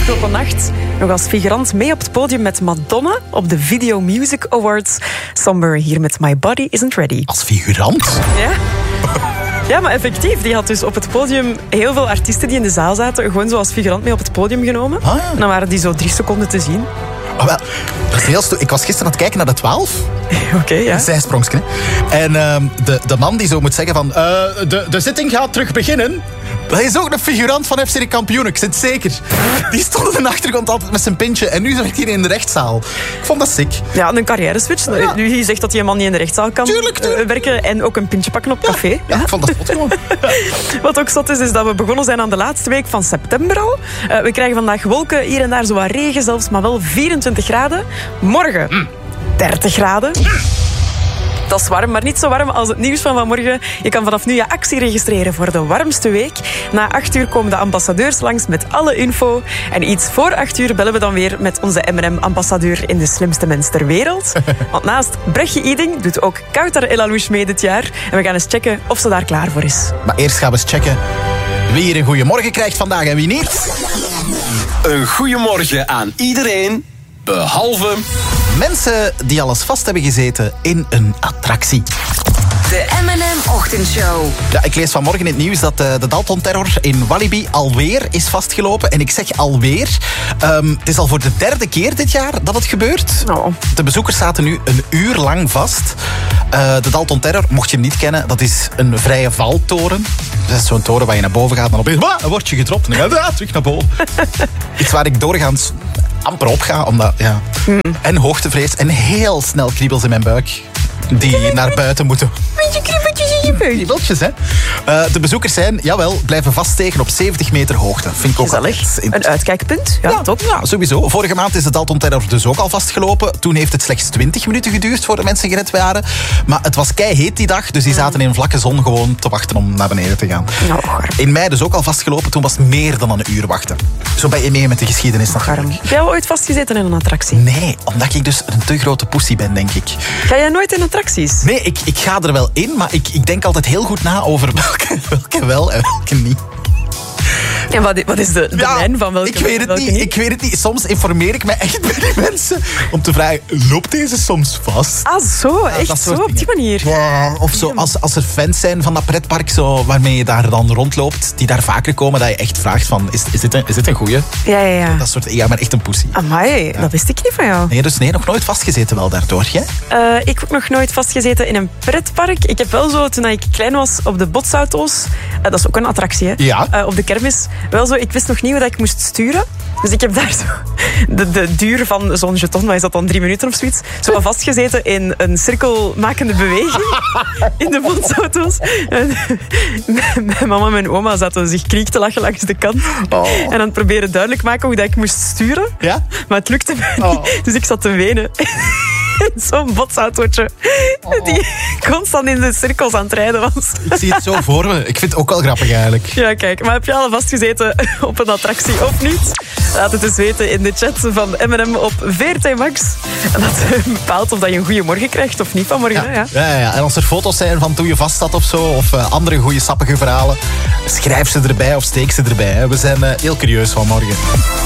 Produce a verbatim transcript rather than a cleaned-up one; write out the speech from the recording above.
afgelopen nacht nog als figurant mee op het podium met Madonna op de Video Music Awards. Somber hier met My Body Isn't Ready. Als figurant? Ja. Ja, maar effectief. Die had dus op het podium heel veel artiesten die in de zaal zaten gewoon zo als figurant mee op het podium genomen. Ah, ja. En dan waren die zo drie seconden te zien. Oh, wel, dat is heel sto- ik was gisteren aan het kijken naar de twaalf. Oké, okay, ja. Een zijsprongske. En uh, de, de man die zo moet zeggen van... Uh, de, de zitting gaat terug beginnen. Dat is ook een figurant van F C de Kampioenen, ik zit het zeker. Die stond in de achtergrond altijd met zijn pintje. En nu zit hij in de rechtszaal. Ik vond dat sick. Ja, een carrière switch. Ja. Nu je zegt dat die man niet in de rechtszaal kan tuurlijk, tuurlijk. werken. En ook een pintje pakken op ja. café. Ja, ja, ik vond dat goed gewoon. Wat ook zot is, is dat we begonnen zijn aan de laatste week van september al. Uh, we krijgen vandaag wolken, hier en daar zo wat regen zelfs, maar wel vierentwintig graden. Morgen mm. dertig graden. Mm. Dat is warm, maar niet zo warm als het nieuws van vanmorgen. Je kan vanaf nu je actie registreren voor de warmste week. Na acht uur komen de ambassadeurs langs met alle info. En iets voor acht uur bellen we dan weer met onze M en M-ambassadeur in de slimste mens ter wereld. Want naast Brechtje Iding doet ook Kautar El Alouche mee dit jaar. En we gaan eens checken of ze daar klaar voor is. Maar eerst gaan we eens checken wie hier een goeiemorgen krijgt vandaag en wie niet. Een goeiemorgen aan iedereen, behalve... mensen die al eens vast hebben gezeten in een attractie. De M en M-ochtendshow. Ja, ik lees vanmorgen in het nieuws dat uh, de Dalton-terror in Walibi alweer is vastgelopen. En ik zeg alweer. Um, het is al voor de derde keer dit jaar dat het gebeurt. Oh. De bezoekers zaten nu een uur lang vast. Uh, de Dalton-terror, mocht je hem niet kennen, dat is een vrije valtoren. Dat is zo'n toren waar je naar boven gaat en dan opeens dan word je gedropt. En dan ga je ah, terug naar boven. Iets waar ik doorgaans amper op ga, omdat, ja... Mm. En hoogtevrees en heel snel kriebels in mijn buik. Die naar buiten moeten. Beetje kriebeltjes in je buik. Kriebeltjes, hè. Uh, de bezoekers zijn, jawel, blijven vaststegen op zeventig meter hoogte. Vind ik ook gezellig. Een uitkijkpunt. Ja, ja, top. Ja, sowieso. Vorige maand is de Dalton-terror dus ook al vastgelopen. Toen heeft het slechts twintig minuten geduurd voor de mensen gered waren. Maar het was keiheet die dag, dus die zaten in vlakke zon gewoon te wachten om naar beneden te gaan. Oh, in mei dus ook al vastgelopen, toen was het meer dan een uur wachten. Zo ben je mee met de geschiedenis natuurlijk. Heb jij ooit vastgezeten in een attractie? Nee, omdat ik dus een te grote poesie ben, denk ik. Ga jij nooit in attracties? Nee, ik, ik ga er wel in, maar ik, ik denk altijd heel goed na over welke, welke wel en welke niet. En wat, wat is de, de ja, lijn van welke ik weet het welke niet, niet? Ik weet het niet. Soms informeer ik me echt bij die mensen om te vragen, loopt deze soms vast? Ah, zo. Ja, echt zo, op die manier. Ja, of zo, als, als er fans zijn van dat pretpark zo, waarmee je daar dan rondloopt, die daar vaker komen, dat je echt vraagt van, is, is, dit, een, is dit een goeie? Ja, ja, ja. Dat soort, ja, maar echt een poesie. Amai, ja. Dat wist ik niet van jou. Nee, dus nee, nog nooit vastgezeten wel daardoor, hè? Uh, ik heb nog nooit vastgezeten in een pretpark. Ik heb wel zo, toen ik klein was, op de botsauto's, uh, dat is ook een attractie, hè? Ja. Uh, op de kermis, wel zo, ik wist nog niet hoe dat ik moest sturen. Dus ik heb daar zo de, de duur van zo'n jeton, wat is dat dan, drie minuten of zoiets, zo vastgezeten in een cirkelmakende beweging in de botsauto's. En mijn mama en mijn oma zaten zich kriek te lachen langs de kant. Oh. En aan het proberen duidelijk maken hoe dat ik moest sturen. Ja? Maar het lukte me niet. Oh. Dus ik zat te wenen. Zo'n botsautootje oh. die constant in de cirkels aan het rijden was. Ik zie het zo voor me. Ik vind het ook wel grappig eigenlijk. Ja, kijk. Maar heb je al vastgezeten op een attractie of niet? Laat het eens weten in de chat van M en M op V R T Max. En dat bepaalt of dat je een goede morgen krijgt of niet vanmorgen. Ja. Hè? Ja. Ja, ja. En als er foto's zijn van toen je vast zat of zo, of uh, andere goede sappige verhalen, schrijf ze erbij of steek ze erbij. Hè. We zijn uh, heel curieus van morgen.